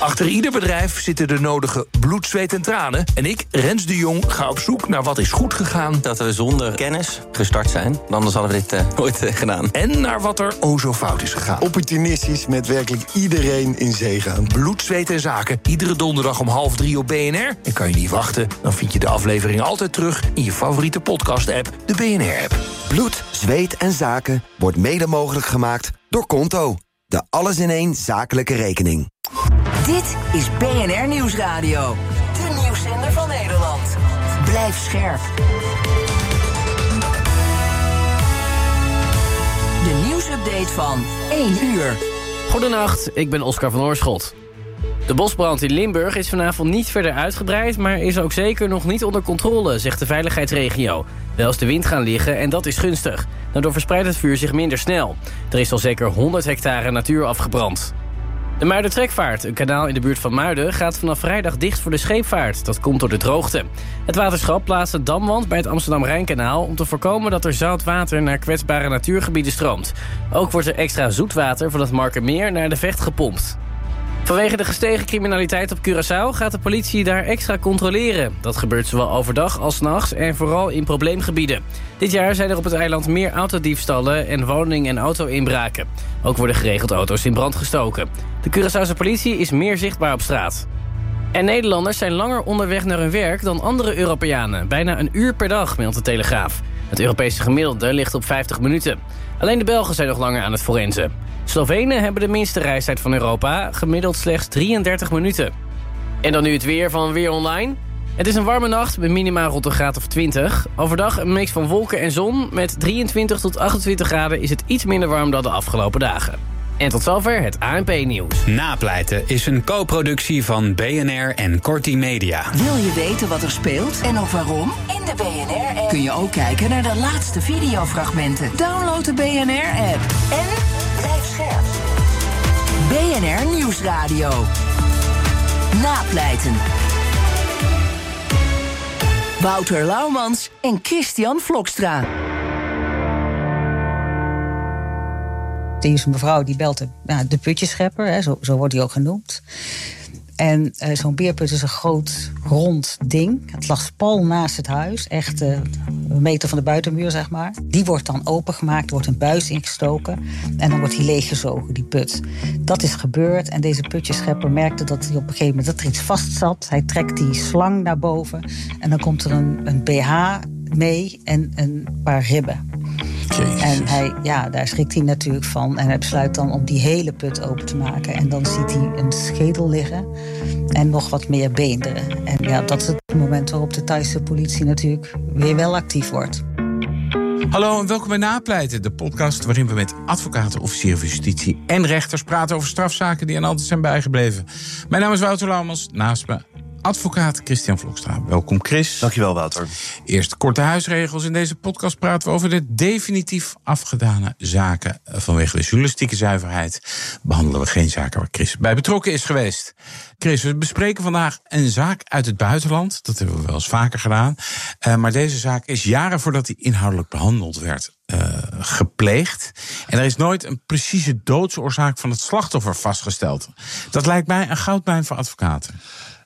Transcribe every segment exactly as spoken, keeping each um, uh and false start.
Achter ieder bedrijf zitten de nodige bloed, zweet en tranen. En ik, Rens de Jong, ga op zoek naar wat is goed gegaan. Dat we zonder kennis gestart zijn. Anders hadden we dit uh, nooit uh, gedaan. En naar wat er o zo fout is gegaan. Opportunistisch met werkelijk iedereen in zee gaan. Bloed, zweet en zaken. Iedere donderdag om half drie op B N R. En kan je niet wachten, dan vind je de aflevering altijd terug in je favoriete podcast-app, de B N R-app. Bloed, zweet en zaken wordt mede mogelijk gemaakt door Konto. De alles-in-één zakelijke rekening. Dit is B N R Nieuwsradio. De nieuwszender van Nederland. Blijf scherp. De nieuwsupdate van één uur. Goedenacht, ik ben Oscar van Oorschot. De bosbrand in Limburg is vanavond niet verder uitgebreid, maar is ook zeker nog niet onder controle, zegt de veiligheidsregio. Wel is de wind gaan liggen en dat is gunstig. Daardoor verspreidt het vuur zich minder snel. Er is al zeker honderd hectare natuur afgebrand. De Muidertrekvaart, een kanaal in de buurt van Muiden, gaat vanaf vrijdag dicht voor de scheepvaart. Dat komt door de droogte. Het waterschap plaatst een damwand bij het Amsterdam-Rijnkanaal om te voorkomen dat er zout water naar kwetsbare natuurgebieden stroomt. Ook wordt er extra zoetwater van het Markermeer naar de Vecht gepompt. Vanwege de gestegen criminaliteit op Curaçao gaat de politie daar extra controleren. Dat gebeurt zowel overdag als 's nachts en vooral in probleemgebieden. Dit jaar zijn er op het eiland meer autodiefstallen en woning- en auto-inbraken. Ook worden geregeld auto's in brand gestoken. De Curaçaose politie is meer zichtbaar op straat. En Nederlanders zijn langer onderweg naar hun werk dan andere Europeanen. Bijna een uur per dag, meldt de Telegraaf. Het Europese gemiddelde ligt op vijftig minuten. Alleen de Belgen zijn nog langer aan het forensen. Slovenen hebben de minste reistijd van Europa, gemiddeld slechts drieëndertig minuten. En dan nu het weer van Weer Online. Het is een warme nacht met minima rond een graad of twintig. Overdag een mix van wolken en zon. Met drieëntwintig tot achtentwintig graden is het iets minder warm dan de afgelopen dagen. En tot zover het A N P-nieuws. Napleiten is een co-productie van B N R en Corti Media. Wil je weten wat er speelt en ook waarom? In de B N R-app kun je ook kijken naar de laatste videofragmenten. Download de B N R-app en blijf scherp. B N R Nieuwsradio. Napleiten. Wouter Laumans en Christian Vlokstra. Er is een mevrouw die belt de, nou, de putjeschepper, hè, zo, zo wordt hij ook genoemd. En uh, zo'n beerput is een groot, rond ding. Het lag pal naast het huis, echt uh, een meter van de buitenmuur, zeg maar. Die wordt dan opengemaakt, er wordt een buis ingestoken en dan wordt die leeggezogen, die put. Dat is gebeurd en deze putjeschepper merkte dat hij op een gegeven moment dat er iets vast zat. Hij trekt die slang naar boven en dan komt er een, een B H mee en een paar ribben. Jezus. En hij, ja, daar schrikt hij natuurlijk van. En hij besluit dan om die hele put open te maken. En dan ziet hij een schedel liggen en nog wat meer beenderen. En ja, dat is het moment waarop de Thaise politie natuurlijk weer wel actief wordt. Hallo en welkom bij Napleiten, de podcast waarin we met advocaten, officieren van justitie en rechters praten over strafzaken die aan altijd zijn bijgebleven. Mijn naam is Wouter Laumans, naast me advocaat Christian Vlokstra. Welkom Chris. Dankjewel Wouter. Eerst korte huisregels. In deze podcast praten we over de definitief afgedane zaken. Vanwege de journalistieke zuiverheid behandelen we geen zaken waar Chris bij betrokken is geweest. Chris, we bespreken vandaag een zaak uit het buitenland. Dat hebben we wel eens vaker gedaan. Uh, maar deze zaak is jaren voordat die inhoudelijk behandeld werd uh, gepleegd. En er is nooit een precieze doodsoorzaak van het slachtoffer vastgesteld. Dat lijkt mij een goudmijn voor advocaten.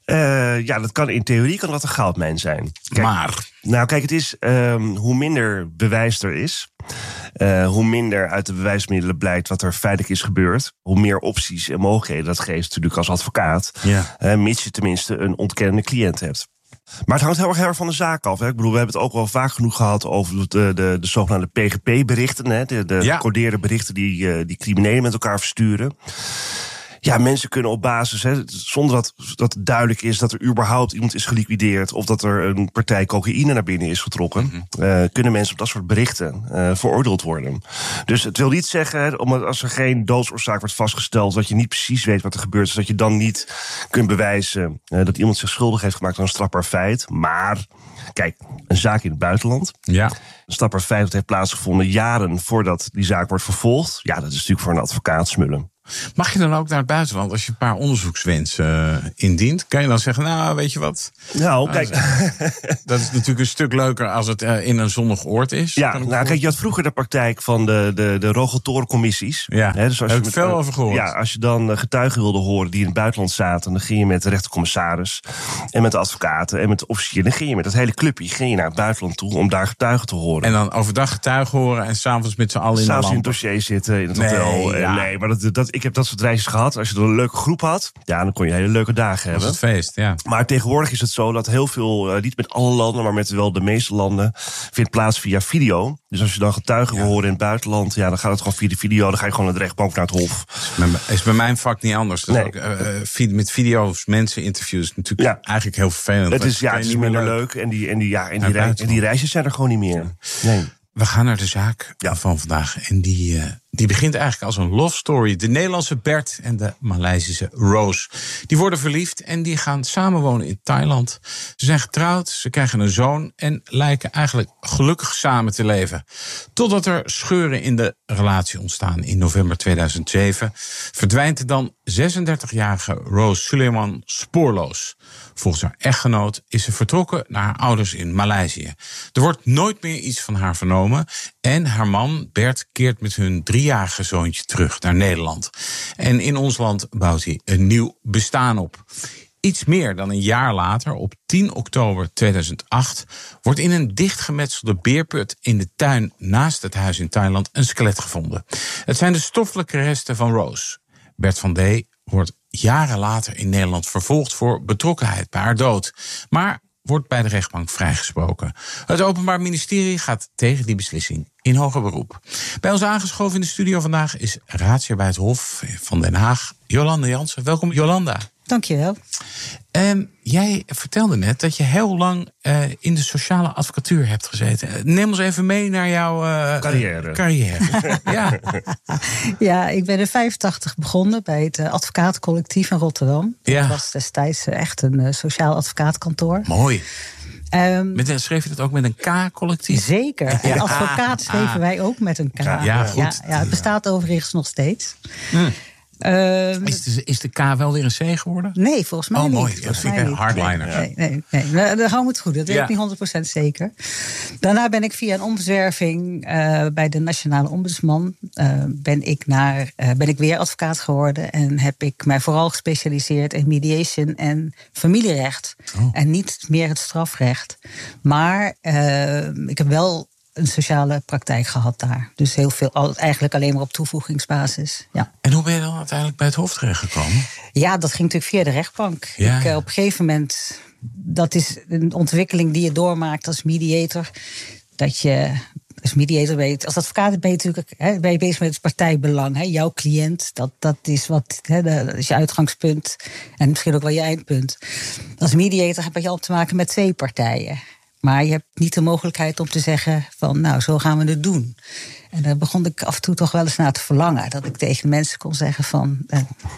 Uh, ja, dat kan in theorie kan dat een goudmijn zijn. Kijk, maar? Nou, kijk, het is um, hoe minder bewijs er is, uh, hoe minder uit de bewijsmiddelen blijkt wat er feitelijk is gebeurd, hoe meer opties en mogelijkheden dat geeft natuurlijk als advocaat, ja. uh, mits je tenminste een ontkennende cliënt hebt. Maar het hangt heel erg, heel erg van de zaak af. Hè. Ik bedoel, we hebben het ook wel vaak genoeg gehad over de, de, de zogenaamde P G P-berichten. Hè, de de ja. gecodeerde berichten die, uh, die criminelen met elkaar versturen. Ja, mensen kunnen op basis, hè, zonder dat, dat het duidelijk is dat er überhaupt iemand is geliquideerd of dat er een partij cocaïne naar binnen is getrokken, mm-hmm. uh, kunnen mensen op dat soort berichten uh, veroordeeld worden. Dus het wil niet zeggen, hè, omdat als er geen doodsoorzaak wordt vastgesteld, dat je niet precies weet wat er gebeurt is, dat je dan niet kunt bewijzen uh, dat iemand zich schuldig heeft gemaakt aan een strafbaar feit. Maar kijk, een zaak in het buitenland. Ja. Een strafbaar feit dat heeft plaatsgevonden jaren voordat die zaak wordt vervolgd. Ja, dat is natuurlijk voor een advocaat smullen. Mag je dan ook naar het buitenland als je een paar onderzoekswensen uh, indient? Kan je dan zeggen, nou, weet je wat? Nou, kijk. Dat is natuurlijk een stuk leuker als het uh, in een zonnig oord is. Ja, nou, kijk, je had vroeger de praktijk van de, de, de Rogeltorencommissies. Ja, He, dus daar heb ik veel uh, over gehoord. Ja, als je dan getuigen wilde horen die in het buitenland zaten, dan ging je met de rechtercommissaris en met de advocaten en met de officier. Dan ging je met dat hele clubje ging je naar het buitenland toe om daar getuigen te horen. En dan overdag getuigen horen en s'avonds met z'n allen in de lampen. S'avonds in het dossier zitten in het nee, hotel. Ja. Nee, maar dat, dat, ik heb dat soort reisjes gehad. Als je dan een leuke groep had, ja, dan kon je hele leuke dagen hebben. Dat is het feest, ja. Maar tegenwoordig is het zo dat heel veel, uh, niet met alle landen, maar met wel de meeste landen, vindt plaats via video. Dus als je dan getuigen wil ja. horen in het buitenland, ja, dan gaat het gewoon via de video. Dan ga je gewoon naar de rechtbank, naar het hof. Is bij mijn vak niet anders. Dus nee. ook, uh, met video's, mensen interviews, natuurlijk ja. eigenlijk heel vervelend. Het is, ja, het is minder leuk. leuk. En die, en die, ja, en die, rei- en die reisjes zijn er gewoon niet meer. Nee. We gaan naar de zaak ja. van vandaag. En die, uh, die begint eigenlijk als een love story. De Nederlandse Bert en de Maleisische Rose. Die worden verliefd en die gaan samenwonen in Thailand. Ze zijn getrouwd, ze krijgen een zoon en lijken eigenlijk gelukkig samen te leven. Totdat er scheuren in de relatie ontstaan. In november tweeduizend zeven verdwijnt de dan zesendertigjarige Rose Suleiman spoorloos. Volgens haar echtgenoot is ze vertrokken naar haar ouders in Maleisië. Er wordt nooit meer iets van haar vernomen. En haar man Bert keert met hun driejarige zoontje terug naar Nederland. En in ons land bouwt hij een nieuw bestaan op. Iets meer dan een jaar later, op tien oktober tweeduizend acht... wordt in een dichtgemetselde beerput in de tuin naast het huis in Thailand een skelet gevonden. Het zijn de stoffelijke resten van Rose. Bert van D. wordt jaren later in Nederland vervolgd voor betrokkenheid bij haar dood. Maar wordt bij de rechtbank vrijgesproken. Het Openbaar Ministerie gaat tegen die beslissing in hoger beroep. Bij ons aangeschoven in de studio vandaag is raadsheer bij het Hof van Den Haag, Jolanda Jansen. Welkom, Jolanda. Dank je wel. Um, jij vertelde net dat je heel lang uh, in de sociale advocatuur hebt gezeten. Neem ons even mee naar jouw uh, carrière. Uh, carrière. ja. ja, ik ben in vijfentachtig begonnen bij het uh, advocatencollectief in Rotterdam. Ja. Dat was destijds uh, echt een uh, sociaal advocaatkantoor. Mooi. Um, met een, schreef je dat ook met een K-collectief? Zeker. En ja. advocaat schreven ah. wij ook met een K. Ja, goed. Ja, ja, het bestaat overigens nog steeds. Hmm. Uh, is, de, is de K wel weer een C geworden? Nee, volgens mij oh, niet. Oh, mooi. Dat vind ik een hardliner. Nee, nee, nee, nee. Nou, dan gaan we het goed. Dat weet ik ja. niet honderd procent zeker. Daarna ben ik via een omzwerving uh, bij de Nationale Ombudsman... Uh, ben, ik naar, uh, ben ik weer advocaat geworden. En heb ik mij vooral gespecialiseerd in mediation en familierecht. Oh. En niet meer het strafrecht. Maar uh, ik heb wel een sociale praktijk gehad daar. Dus heel veel, eigenlijk alleen maar op toevoegingsbasis. Ja. En hoe ben je dan uiteindelijk bij het Hof terechtgekomen? Ja, dat ging natuurlijk via de rechtbank. Ja, ik, ja. Op een gegeven moment, dat is een ontwikkeling die je doormaakt als mediator. Dat je als mediator ben je, als advocaat ben je natuurlijk hè, ben je bezig met het partijbelang. Hè, jouw cliënt, dat, dat is wat, hè, dat is je uitgangspunt. En misschien ook wel je eindpunt. Als mediator heb je al te maken met twee partijen. Maar je hebt niet de mogelijkheid om te zeggen van, nou, zo gaan we het doen. En daar begon ik af en toe toch wel eens naar te verlangen. Dat ik tegen mensen kon zeggen van... Eh,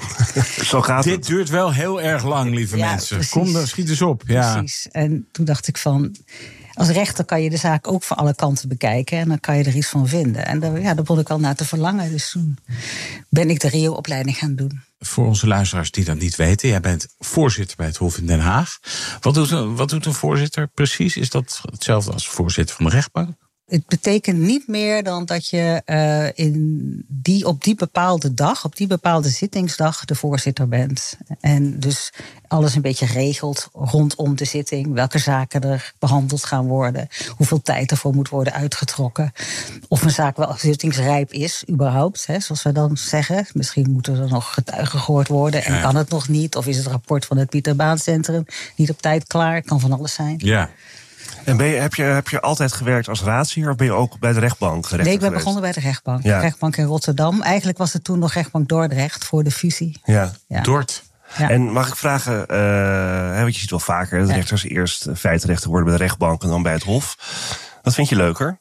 zo gaat dit het. duurt wel heel erg lang, lieve ja, mensen. Precies. Kom, dan schiet eens op. Ja. Precies. En toen dacht ik van... Als rechter kan je de zaak ook van alle kanten bekijken. En dan kan je er iets van vinden. En daar, ja, daar begon ik al naar te verlangen. Dus toen ben ik de R I O-opleiding gaan doen. Voor onze luisteraars die dat niet weten. Jij bent voorzitter bij het Hof in Den Haag. Wat doet een, wat doet een voorzitter precies? Is dat hetzelfde als voorzitter van de rechtbank? Het betekent niet meer dan dat je uh, in die, op die bepaalde dag, op die bepaalde zittingsdag, de voorzitter bent. En dus alles een beetje regelt rondom de zitting. Welke zaken er behandeld gaan worden. Hoeveel tijd ervoor moet worden uitgetrokken. Of een zaak wel zittingsrijp is, überhaupt. Hè, zoals we dan zeggen. Misschien moeten er nog getuigen gehoord worden. En ja. kan het nog niet. Of is het rapport van het Pieter Baan Centrum niet op tijd klaar. Kan van alles zijn. Ja. En ben je, heb, je, heb je altijd gewerkt als raadsheer of ben je ook bij de rechtbank gerecht? Nee, ik ben geweest? begonnen bij de rechtbank. Ja. De rechtbank in Rotterdam. Eigenlijk was het toen nog rechtbank Dordrecht voor de fusie. Ja, ja. Dort. Ja. En mag ik vragen, uh, want je ziet wel vaker dat ja. rechters eerst feitenrechter worden bij de rechtbank en dan bij het Hof. Wat vind je leuker?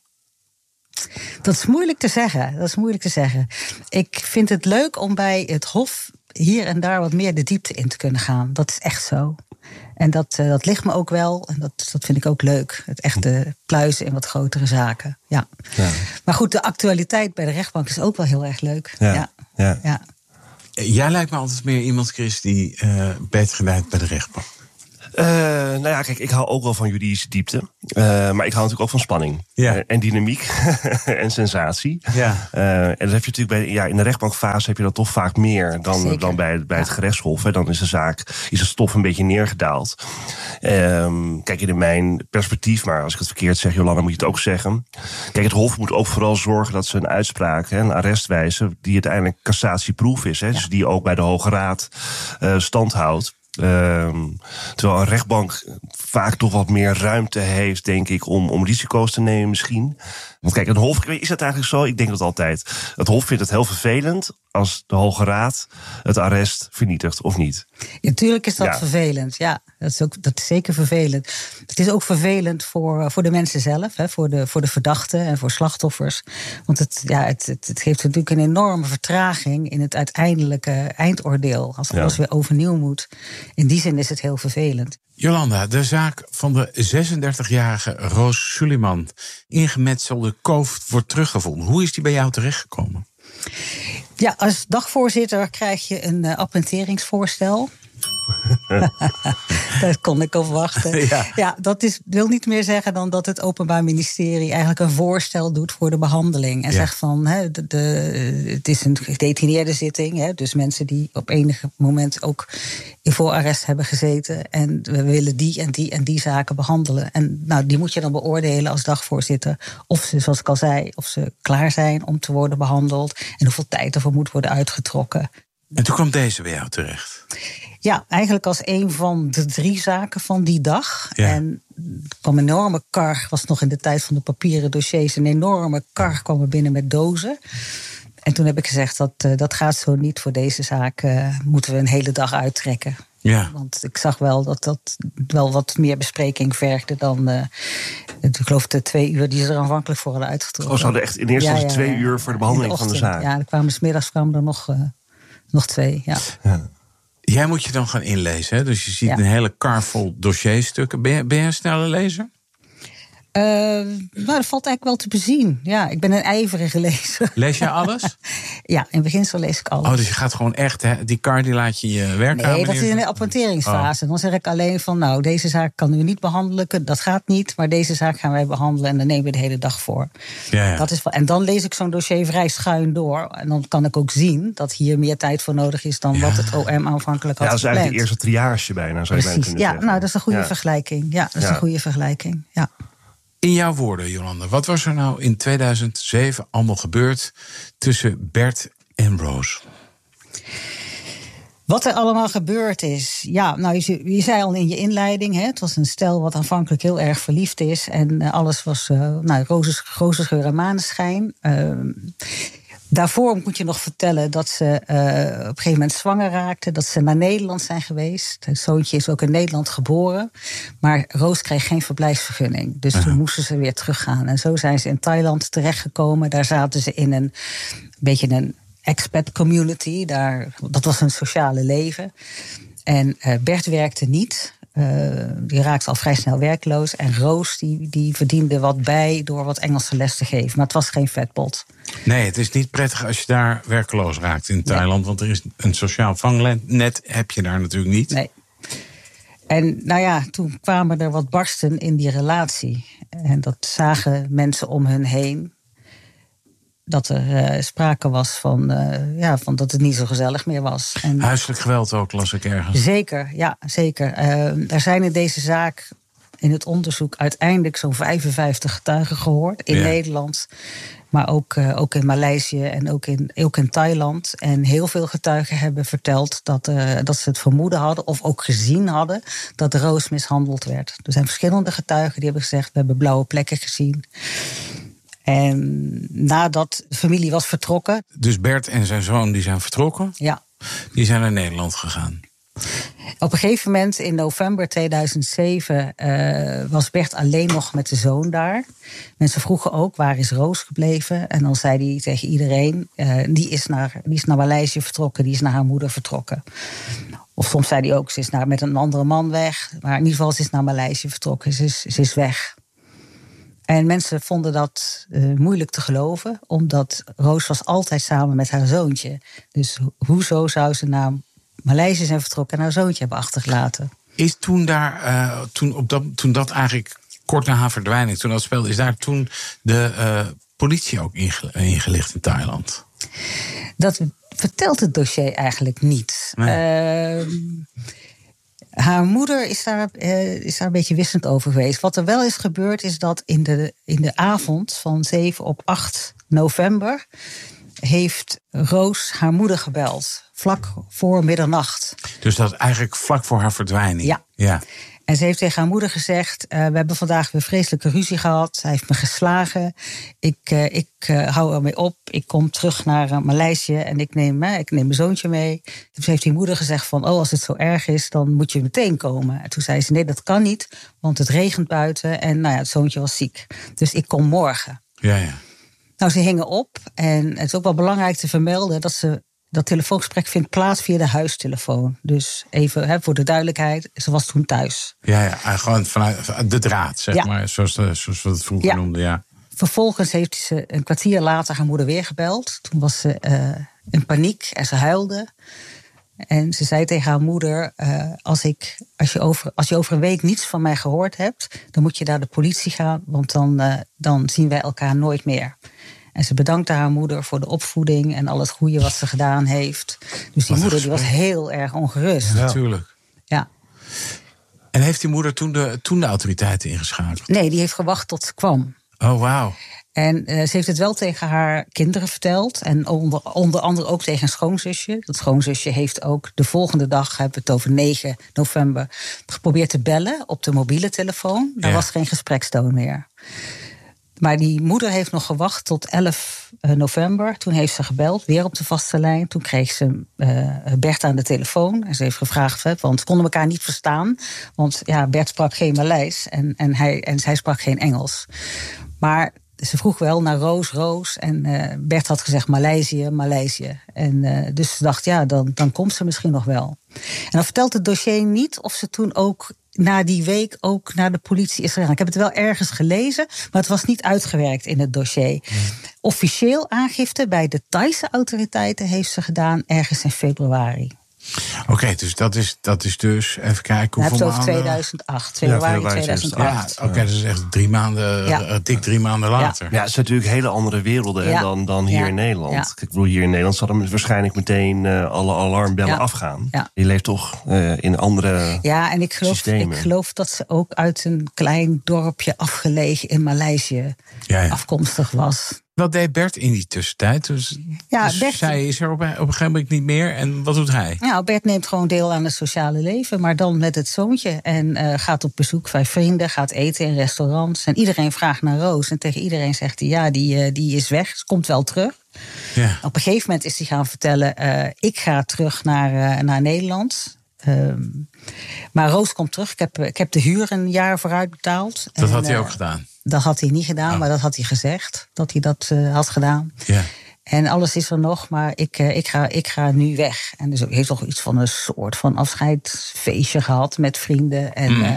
Dat is moeilijk te zeggen. Dat is moeilijk te zeggen. Ik vind het leuk om bij het Hof hier en daar wat meer de diepte in te kunnen gaan. Dat is echt zo. En dat, uh, dat ligt me ook wel. En dat, dat vind ik ook leuk. Het echte pluizen in wat grotere zaken. Ja. Ja. Maar goed, de actualiteit bij de rechtbank is ook wel heel erg leuk. Ja. Ja. Ja. Ja. Jij lijkt me altijd meer iemand, Chris, die uh, beter gedijt bij de rechtbank. Uh, nou ja, kijk, ik hou ook wel van juridische diepte. Uh, maar ik hou natuurlijk ook van spanning. Ja. Uh, en dynamiek en sensatie. Ja. Uh, en dat heb je natuurlijk bij, ja, in de rechtbankfase heb je dat toch vaak meer dan, dan bij, bij het gerechtshof. Hè. Dan is de zaak, is het stof een beetje neergedaald. Um, kijk, in mijn perspectief, maar als ik het verkeerd zeg, Jolanda, moet je het ook zeggen. Kijk, het hof moet ook vooral zorgen dat ze een uitspraak, hè, een arrestwijze, die uiteindelijk cassatieproof is. Hè, ja. Dus die ook bij de Hoge Raad uh, stand houdt. Um, terwijl een rechtbank vaak toch wat meer ruimte heeft, denk ik, om, om risico's te nemen misschien. Want kijk, een hof, is het eigenlijk zo? Ik denk dat altijd. Het hof vindt het heel vervelend als de Hoge Raad het arrest vernietigt, of niet? Ja, natuurlijk is dat ja. vervelend. Ja, dat is, ook, dat is zeker vervelend. Het is ook vervelend voor, voor de mensen zelf, hè, voor, de, voor de verdachten en voor slachtoffers. Want het, ja, het, het, het geeft natuurlijk een enorme vertraging in het uiteindelijke eindoordeel. Als alles ja. weer overnieuw moet. In die zin is het heel vervelend. Jolanda, de zaak van de zesendertigjarige Roos Suliman, ingemetselde koof, wordt teruggevonden. Hoe is die bij jou terechtgekomen? Ja, als dagvoorzitter krijg je een uh, appenteringsvoorstel. Daar kon ik op wachten. Ja, ja dat is, wil niet meer zeggen dan dat het Openbaar Ministerie eigenlijk een voorstel doet voor de behandeling. En ja. zegt van, he, de, de, het is een gedetineerde zitting. He, dus mensen die op enig moment ook in voorarrest hebben gezeten. En we willen die en die en die zaken behandelen. En nou, die moet je dan beoordelen als dagvoorzitter. Of ze, zoals ik al zei, of ze klaar zijn om te worden behandeld. En hoeveel tijd ervoor moet worden uitgetrokken. En toen kwam deze bij jou terecht? Ja, eigenlijk als een van de drie zaken van die dag. Ja. En er kwam een enorme kar, was nog in de tijd van de papieren dossiers, een enorme kar kwam er binnen met dozen. En toen heb ik gezegd, dat, uh, dat gaat zo niet. Voor deze zaak uh, moeten we een hele dag uittrekken. Ja. Want ik zag wel dat dat wel wat meer bespreking vergde dan, uh, ik geloof de twee uur die ze er aanvankelijk voor hadden uitgetrokken. Oh, ze hadden echt in eerste instantie ja, ja, ja. twee uur voor de behandeling de van de zaak. Ja, er kwamen 's middags kwamen er nog, uh, nog twee, ja. ja. Jij moet je dan gaan inlezen, hè? Dus je ziet ja. een hele kar vol dossierstukken. Ben je, ben je een snelle lezer? Uh, nou, dat valt eigenlijk wel te bezien. Ja, ik ben een ijverige lezer. Lees jij alles? Ja, in beginsel lees ik alles. Oh, dus je gaat gewoon echt, hè, die kar die laat je je werkkamer. Nee, dat is in de appointeringsfase. Oh. Dan zeg ik alleen van, nou, deze zaak kan u niet behandelen. Dat gaat niet, maar deze zaak gaan wij behandelen. En daar nemen we de hele dag voor. Ja, ja. Dat is, en dan lees ik zo'n dossier vrij schuin door. En dan kan ik ook zien dat hier meer tijd voor nodig is dan ja. wat het O M aanvankelijk had. Ja, dat is eigenlijk de eerste triage bijna, zou je bijna kunnen ja, zeggen. Nou, dat is een goede ja. vergelijking. Ja, dat is ja. een goede vergelijking. Ja. In jouw woorden, Jolanda, wat was er nou in tweeduizend zeven allemaal gebeurd tussen Bert en Roos? Wat er allemaal gebeurd is. Ja, nou, je, je zei al in je inleiding, hè, het was een stel wat aanvankelijk heel erg verliefd is. En uh, alles was uh, nou, rozengeur en maneschijn. Uh, Daarvoor moet je nog vertellen dat ze uh, op een gegeven moment zwanger raakte. Dat ze naar Nederland zijn geweest. Het zoontje is ook in Nederland geboren. Maar Roos kreeg geen verblijfsvergunning. Dus uh-huh. toen moesten ze weer teruggaan. En zo zijn ze in Thailand terechtgekomen. Daar zaten ze in een beetje een expat community. Daar, dat was een sociale leven. En uh, Bert werkte niet. Uh, die raakte al vrij snel werkloos. En Roos die, die verdiende wat bij door wat Engelse les te geven. Maar het was geen vetpot. Nee, het is niet prettig als je daar werkloos raakt in Thailand. Nee. Want er is een sociaal vangnet, heb je daar natuurlijk niet. Nee. En nou ja, toen kwamen er wat barsten in die relatie. En dat zagen mensen om hun heen. Dat er uh, sprake was van, uh, ja, van dat het niet zo gezellig meer was. En huiselijk geweld ook, las ik ergens. Zeker, ja, zeker. Uh, er zijn in deze zaak, in het onderzoek, uiteindelijk zo'n vijfenvijftig getuigen gehoord. In ja. Nederland, maar ook, uh, ook in Maleisië en ook in, ook in Thailand. En heel veel getuigen hebben verteld dat, uh, dat ze het vermoeden hadden, of ook gezien hadden, dat Roos mishandeld werd. Er zijn verschillende getuigen die hebben gezegd, we hebben blauwe plekken gezien. En nadat de familie was vertrokken. Dus Bert en zijn zoon die zijn vertrokken? Ja. Die zijn naar Nederland gegaan? Op een gegeven moment in november tweeduizend zeven uh, was Bert alleen nog met de zoon daar. Mensen vroegen ook, waar is Roos gebleven? En dan zei hij tegen iedereen, uh, die, is naar, die is naar Maleisië vertrokken, die is naar haar moeder vertrokken. Of soms zei hij ook, ze is naar, met een andere man weg. Maar in ieder geval, ze is naar Maleisië vertrokken, ze is, ze is weg. En mensen vonden dat uh, moeilijk te geloven, omdat Roos was altijd samen met haar zoontje. Dus ho- hoezo zou ze naar Maleisië zijn vertrokken en haar zoontje hebben achtergelaten? Is toen daar, uh, toen, op dat, toen dat eigenlijk kort na haar verdwijning, toen dat speelde, is daar toen de uh, politie ook inge- ingelicht in Thailand? Dat vertelt het dossier eigenlijk niet. Nee. Uh, haar moeder is daar, uh, is daar een beetje wissend over geweest. Wat er wel is gebeurd is dat in de, in de avond van zeven op acht november... heeft Roos haar moeder gebeld, vlak voor middernacht. Dus dat eigenlijk vlak voor haar verdwijning? Ja. ja. En ze heeft tegen haar moeder gezegd, uh, we hebben vandaag weer vreselijke ruzie gehad. Hij heeft me geslagen. Ik, uh, ik uh, hou ermee op. Ik kom terug naar uh, Maleisië en ik neem, uh, ik neem mijn zoontje mee. Dus heeft die moeder gezegd van, oh, als het zo erg is, dan moet je meteen komen. En toen zei ze, nee, dat kan niet, want het regent buiten. En nou ja, het zoontje was ziek. Dus ik kom morgen. Ja, ja. Nou, ze hingen op. En het is ook wel belangrijk te vermelden dat ze... Dat telefoongesprek vindt plaats via de huistelefoon. Dus even hè, voor de duidelijkheid, ze was toen thuis. Ja, ja, gewoon vanuit de draad, zeg ja. maar, zoals, de, zoals we het vroeger ja. noemden. Ja. Vervolgens heeft ze een kwartier later haar moeder weer gebeld. Toen was ze uh, in paniek en ze huilde. En ze zei tegen haar moeder, uh, als, ik, als, je over, als je over een week niets van mij gehoord hebt, dan moet je naar de politie gaan, want dan, uh, dan zien wij elkaar nooit meer. En ze bedankte haar moeder voor de opvoeding en al het goede wat ze gedaan heeft. Dus die moeder die was heel erg ongerust. Ja, natuurlijk. Ja. En heeft die moeder toen de, toen de autoriteiten ingeschakeld? Nee, die heeft gewacht tot ze kwam. Oh, wauw. En uh, ze heeft het wel tegen haar kinderen verteld. En onder, onder andere ook tegen een schoonzusje. Dat schoonzusje heeft ook de volgende dag, hebben we het over negen november... geprobeerd te bellen op de mobiele telefoon. Daar ja. was geen gesprekstoon meer. Maar die moeder heeft nog gewacht tot elf november. Toen heeft ze gebeld, weer op de vaste lijn. Toen kreeg ze uh, Bert aan de telefoon. En ze heeft gevraagd, hè, want ze konden elkaar niet verstaan. Want ja, Bert sprak geen Maleis en, en, hij, en zij sprak geen Engels. Maar ze vroeg wel naar Roos, Roos. En uh, Bert had gezegd Maleisië, Maleisië. En uh, dus ze dacht, ja, dan, dan komt ze misschien nog wel. En dan vertelt het dossier niet of ze toen ook na die week ook naar de politie is gegaan. Ik heb het wel ergens gelezen, maar het was niet uitgewerkt in het dossier. Nee. Officieel aangifte bij de Thaise autoriteiten heeft ze gedaan ergens in februari. Oké, okay, dus dat is, dat is dus, even kijken hoeveel maanden... over tweeduizend acht, februari ja, tweeduizend acht. Ja, Oké, okay, dat is echt drie maanden, ja. dik drie maanden later. Ja, het zijn natuurlijk hele andere werelden ja. dan, dan hier ja. in Nederland. Ja. Ik bedoel, hier in Nederland zouden waarschijnlijk meteen uh, alle alarmbellen ja. afgaan. Ja. Je leeft toch uh, in andere Ja, en ik geloof, ik geloof dat ze ook uit een klein dorpje afgelegen in Maleisië ja, ja. afkomstig was. Wat deed Bert in die tussentijd? Dus, ja, dus Bert, zij is er op een, op een gegeven moment niet meer. En wat doet hij? Nou, Bert neemt gewoon deel aan het sociale leven. Maar dan met het zoontje. En uh, gaat op bezoek bij vrienden. Gaat eten in restaurants. En iedereen vraagt naar Roos. En tegen iedereen zegt hij, ja, die, uh, die is weg. Ze komt wel terug. Ja. Op een gegeven moment is hij gaan vertellen, Uh, ik ga terug naar, uh, naar Nederland. Um, maar Roos komt terug. Ik heb, ik heb de huur een jaar vooruit betaald. Dat en, had hij uh, ook gedaan? Dat had hij niet gedaan, oh. maar dat had hij gezegd. Dat hij dat uh, had gedaan. Ja. En alles is er nog, maar ik, uh, ik, ga, ik ga nu weg. En dus hij heeft toch iets van een soort van afscheidsfeestje gehad met vrienden. En mm. uh,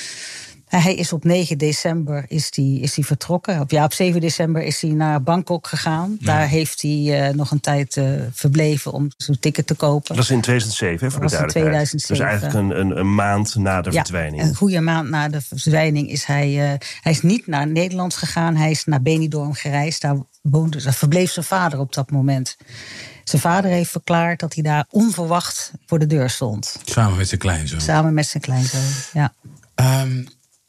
hij is op negen december is die, is die vertrokken. Op, ja, op zeven december is hij naar Bangkok gegaan. Ja. Daar heeft hij uh, nog een tijd uh, verbleven om zijn ticket te kopen. Dat was in tweeduizend zeven, hè, voor de duidelijkheid. tweeduizend zeven. Dus eigenlijk een, een, een maand na de ja, verdwijning. Een goede maand na de verdwijning is hij... Uh, hij is niet naar Nederland gegaan. Hij is naar Benidorm gereisd. Daar, woonde, daar verbleef zijn vader op dat moment. Zijn vader heeft verklaard dat hij daar onverwacht voor de deur stond. Samen met zijn kleinzoon. Samen met zijn kleinzoon, ja. Um,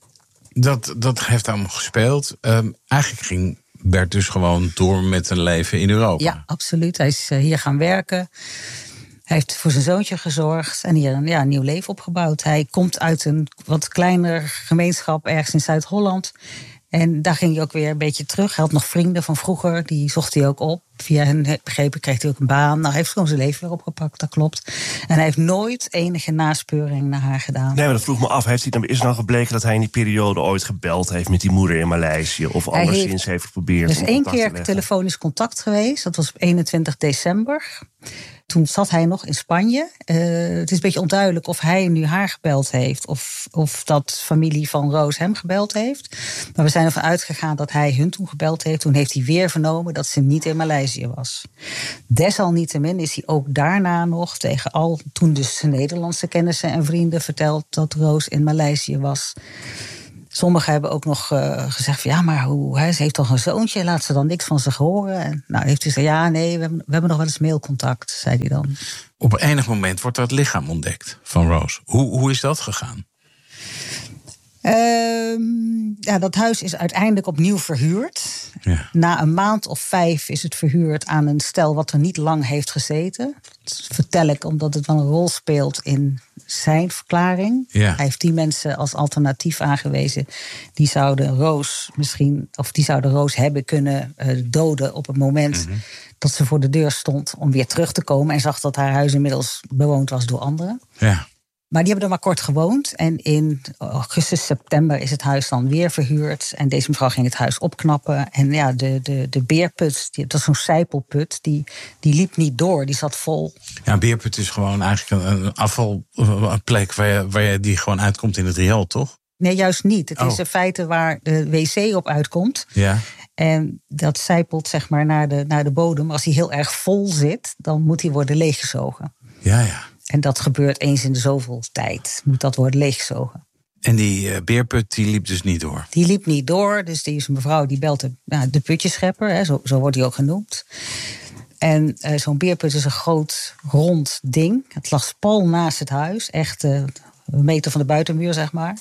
dat, dat heeft allemaal gespeeld. Um, eigenlijk ging Bert dus gewoon door met een leven in Europa. Ja, absoluut. Hij is hier gaan werken. Hij heeft voor zijn zoontje gezorgd en hier een, ja, een nieuw leven opgebouwd. Hij komt uit een wat kleiner gemeenschap ergens in Zuid-Holland. En daar ging hij ook weer een beetje terug. Hij had nog vrienden van vroeger, die zocht hij ook op. Via hen, begrepen, kreeg hij ook een baan. Nou, hij heeft gewoon zijn leven weer opgepakt, dat klopt. En hij heeft nooit enige naspeuring naar haar gedaan. Nee, maar dat vroeg me af. Heeft hij dan, is er nou gebleken dat hij in die periode ooit gebeld heeft met die moeder in Maleisië? Of hij anderszins heeft, heeft geprobeerd? Er is één keer telefonisch contact geweest. Dat was op eenentwintig december. Toen zat hij nog in Spanje. Uh, het is een beetje onduidelijk of hij nu haar gebeld heeft... of, of dat familie van Roos hem gebeld heeft. Maar we zijn ervan uitgegaan dat hij hun toen gebeld heeft. Toen heeft hij weer vernomen dat ze niet in Maleisië was. Desalniettemin is hij ook daarna nog tegen al... toen dus zijn Nederlandse kennissen en vrienden verteld... dat Roos in Maleisië was. Sommigen hebben ook nog uh, gezegd van ja, maar hoe, hè, ze heeft toch een zoontje, laat ze dan niks van zich horen. En nou heeft hij gezegd, ja, nee, we hebben, we hebben nog wel eens mailcontact, zei hij dan. Op enig moment wordt er het lichaam ontdekt van Roos. Hoe, hoe is dat gegaan? Uh, ja, dat huis is uiteindelijk opnieuw verhuurd. Ja. Na een maand of vijf is het verhuurd aan een stel wat er niet lang heeft gezeten. Dat vertel ik omdat het wel een rol speelt in zijn verklaring. Ja. Hij heeft die mensen als alternatief aangewezen. Die zouden Roos misschien, of die zouden Roos hebben kunnen uh, doden op het moment mm-hmm. dat ze voor de deur stond om weer terug te komen en zag dat haar huis inmiddels bewoond was door anderen. Ja. Maar die hebben er maar kort gewoond. En in augustus, september is het huis dan weer verhuurd. En deze mevrouw ging het huis opknappen. En ja, de, de, de beerput, die, dat is zo'n sijpelput, die, die liep niet door. Die zat vol. Ja, een beerput is gewoon eigenlijk een, een afvalplek waar je, waar je die gewoon uitkomt in het riool, toch? Nee, juist niet. Het oh. is in feite waar de wc op uitkomt. Ja. En dat sijpelt zeg maar naar de, naar de bodem. Als die heel erg vol zit, dan moet die worden leeggezogen. Ja, ja. En dat gebeurt eens in de zoveel tijd. Moet dat worden leeggezogen. En die uh, beerput die liep dus niet door? Die liep niet door. Dus die is een mevrouw die belt de, nou, de putjeschepper. Hè, zo, zo wordt die ook genoemd. En uh, zo'n beerput is een groot rond ding. Het lag pal naast het huis. Echt uh, een meter van de buitenmuur, zeg maar.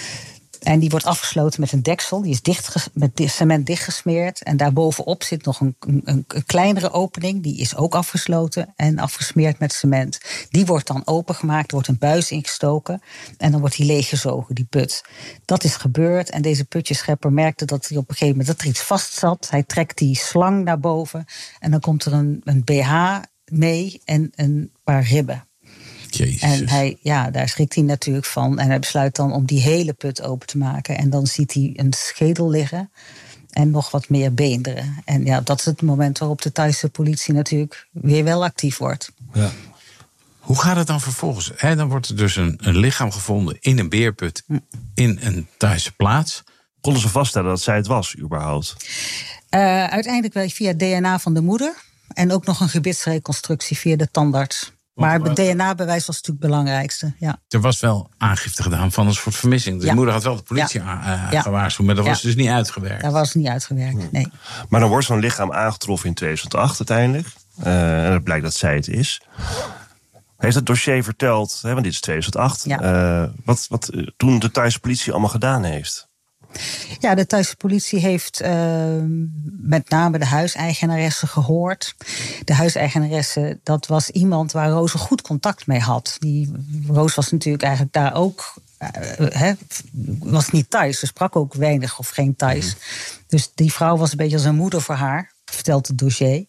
En die wordt afgesloten met een deksel. Die is dicht, met cement dichtgesmeerd. En daarbovenop zit nog een, een, een kleinere opening. Die is ook afgesloten en afgesmeerd met cement. Die wordt dan opengemaakt, er wordt een buis ingestoken. En dan wordt die leeggezogen, die put. Dat is gebeurd. En deze putjeschepper merkte dat hij op een gegeven moment dat er iets vast zat. Hij trekt die slang naar boven. En dan komt er een, een B H mee en een paar ribben. Jezus. En hij, ja, daar schrikt hij natuurlijk van. En hij besluit dan om die hele put open te maken. En dan ziet hij een schedel liggen en nog wat meer beenderen. En ja, dat is het moment waarop de Thaise politie natuurlijk weer wel actief wordt. Ja. Hoe gaat het dan vervolgens? He, dan wordt er dus een, een lichaam gevonden in een beerput in een Thaise plaats. Konden ze vaststellen dat zij het was, überhaupt? Uh, uiteindelijk wel via D N A van de moeder. En ook nog een gebitsreconstructie via de tandarts. Maar het D N A-bewijs was natuurlijk het belangrijkste. Ja. Er was wel aangifte gedaan van een soort vermissing. De ja. moeder had wel de politie ja. uh, gewaarschuwd, maar dat was ja. dus niet uitgewerkt. Dat was niet uitgewerkt, nee. Maar dan wordt zo'n lichaam aangetroffen in tweeduizend acht uiteindelijk. Uh, en het blijkt dat zij het is. Heeft het dossier verteld, hè, want dit is tweeduizend acht... Ja. Uh, wat, wat uh, toen de Thaise politie allemaal gedaan heeft? Ja, de Thaise politie heeft uh, met name de huiseigenaresse gehoord. De huiseigenaresse, dat was iemand waar Roos een goed contact mee had. Die, Roos was natuurlijk eigenlijk daar ook, uh, he, was niet Thais. Ze sprak ook weinig of geen Thais. Mm. Dus die vrouw was een beetje als een moeder voor haar, vertelt het dossier.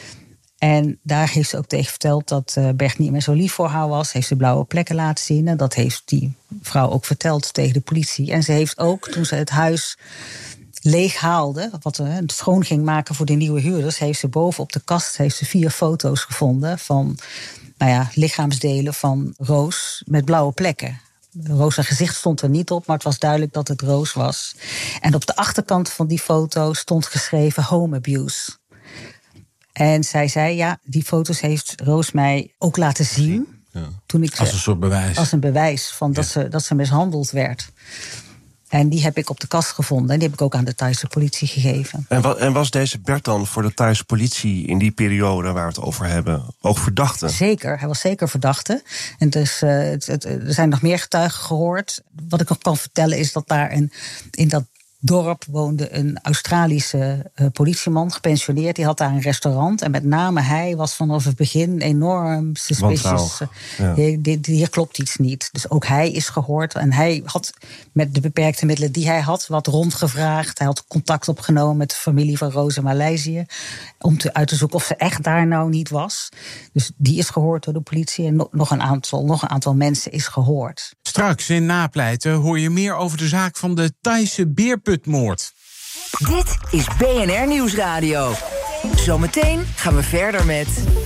En daar heeft ze ook tegen verteld dat uh, Bert niet meer zo lief voor haar was. Heeft ze blauwe plekken laten zien. En dat heeft die vrouw ook verteld tegen de politie. En ze heeft ook, toen ze het huis leeg haalde, wat uh, het schoon ging maken voor de nieuwe huurders, heeft ze boven op de kast heeft ze vier foto's gevonden van nou ja, lichaamsdelen van Roos met blauwe plekken. Roos' gezicht stond er niet op, maar het was duidelijk dat het Roos was. En op de achterkant van die foto stond geschreven home abuse. En zij zei, ja, die foto's heeft Roos mij ook laten zien. Ja. Toen ik, als een soort bewijs. Als een bewijs van dat, ja. ze, dat ze mishandeld werd. En die heb ik op de kast gevonden. En die heb ik ook aan de Thaise politie gegeven. En, wa- en was deze Bert dan voor de Thaise politie in die periode waar we het over hebben ook verdachte? Zeker, hij was zeker verdachte. En dus, uh, het, het, er zijn nog meer getuigen gehoord. Wat ik nog kan vertellen is dat daar een, in dat dorp woonde een Australische uh, politieman, gepensioneerd. Die had daar een restaurant. En met name hij was vanaf het begin enorm suspicious. Ja. Hier, hier klopt iets niet. Dus ook hij is gehoord. En hij had met de beperkte middelen die hij had wat rondgevraagd. Hij had contact opgenomen met de familie van Roos in Maleisië. Om te, uit te zoeken of ze echt daar nou niet was. Dus die is gehoord door de politie. En nog een aantal, nog een aantal mensen is gehoord. Straks in Napleiten hoor je meer over de zaak van de Thaise beerputmoord. Dit is B N R Nieuwsradio. Zometeen gaan we verder met